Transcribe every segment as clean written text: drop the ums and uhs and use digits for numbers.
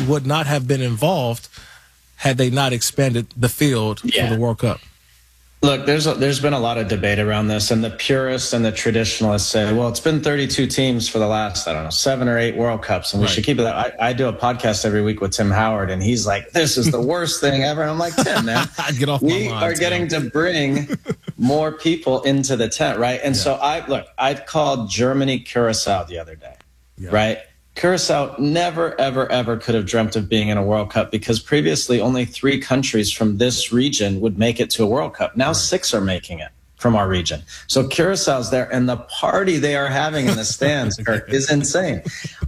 would not have been involved had they not expanded the field for the World Cup. Look, there's been a lot of debate around this, and the purists and the traditionalists say, well, it's been 32 teams for the last, 7 or 8 World Cups, and we should keep it that. I do a podcast every week with Tim Howard, and he's like, this is the worst thing ever. And I'm like, Tim, man, Get off we my line, are getting to bring more people into the tent, right? And so I called Germany Curacao the other day, right? Curacao never, ever, ever could have dreamt of being in a World Cup because previously only 3 countries from this region would make it to a World Cup. Now 6 are making it from our region. So Curaçao's there, and the party they are having in the stands, Kirk, is insane.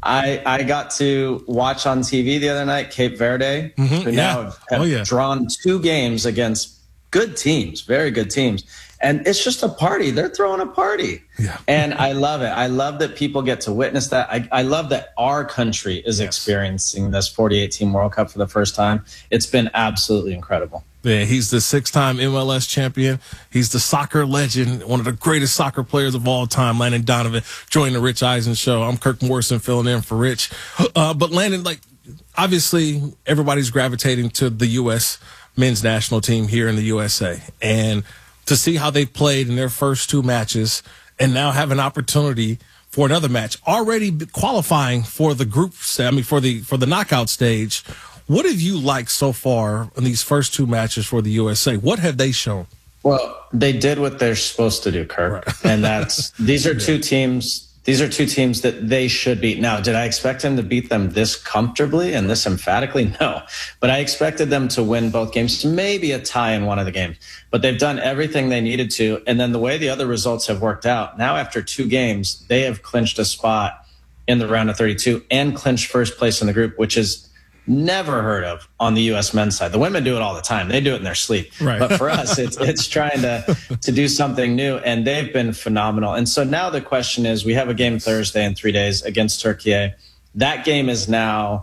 I got to watch on TV the other night Cape Verde, who now have drawn 2 games against good teams, very good teams. And it's just a party. They're throwing a party. Yeah. And I love it. I love that people get to witness that. I love that our country is experiencing this 48-team World Cup for the first time. It's been absolutely incredible. Yeah, he's the 6-time MLS champion. He's the soccer legend, one of the greatest soccer players of all time, Landon Donovan, joining the Rich Eisen Show. I'm Kirk Morrison filling in for Rich. But Landon, obviously everybody's gravitating to the U.S. men's national team here in the USA. And to see how they played in their first 2 matches and now have an opportunity for another match, already qualifying for the group, for the knockout stage. What have you liked so far in these first 2 matches for the USA? What have they shown? Well, they did what they're supposed to do, Kirk. Right. And these are 2 teams. These are 2 teams that they should beat. Now, did I expect them to beat them this comfortably and this emphatically? No. But I expected them to win both games, maybe a tie in one of the games. But they've done everything they needed to. And then the way the other results have worked out, now after 2 games, they have clinched a spot in the round of 32 and clinched first place in the group, which is never heard of on the U.S. men's side. The women do it all the time. They do it in their sleep. Right. But for us, it's trying to do something new, and they've been phenomenal. And so now the question is, we have a game Thursday in 3 days against Turkey. That game is now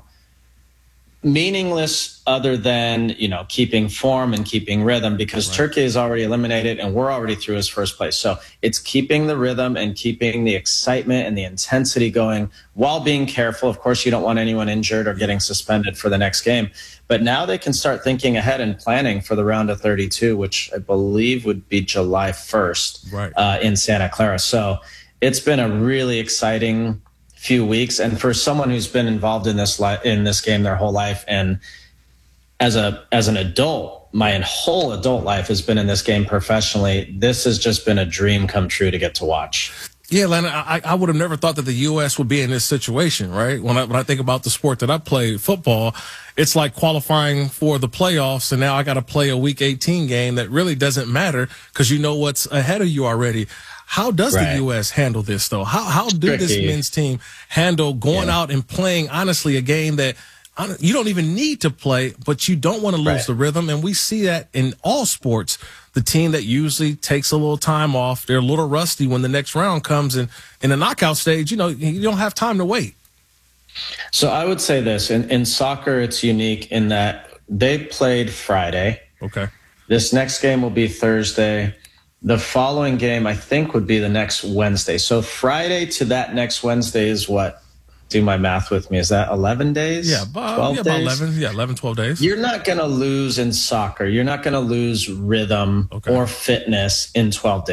meaningless other than, keeping form and keeping rhythm because Turkey is already eliminated and we're already through as first place. So it's keeping the rhythm and keeping the excitement and the intensity going while being careful. Of course, you don't want anyone injured or getting suspended for the next game. But now they can start thinking ahead and planning for the round of 32, which I believe would be July 1st in Santa Clara. So it's been a really exciting few weeks, and for someone who's been involved in this game their whole life, and as an adult, my whole adult life has been in this game professionally. This has just been a dream come true to get to watch. Yeah, Landon, I would have never thought that the U.S. would be in this situation, right? When I think about the sport that I play, football, it's like qualifying for the playoffs, and now I got to play a Week 18 game that really doesn't matter because you know what's ahead of you already. How does the U.S. handle this, though? How do this men's team handle going out and playing, honestly, a game that you don't even need to play, but you don't want to lose the rhythm? And we see that in all sports. The team that usually takes a little time off, they're a little rusty when the next round comes. And in the knockout stage, you don't have time to wait. So I would say this. In soccer, it's unique in that they played Friday. Okay. This next game will be Thursday. The following game, I think, would be the next Wednesday. So Friday to that next Wednesday is what? Do my math with me. Is that 11 days? Yeah, 12 days? About 11, 12 days. You're not going to lose in soccer. You're not going to lose rhythm or fitness in 12 days.